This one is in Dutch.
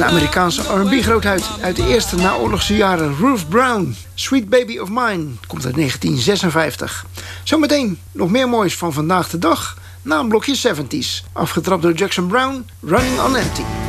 Een Amerikaanse R&B-grootheid uit de eerste naoorlogse jaren. Ruth Brown, Sweet Baby of Mine, komt uit 1956. Zometeen nog meer moois van vandaag de dag, na een blokje 70s. Afgetrapt door Jackson Browne, Running on Empty.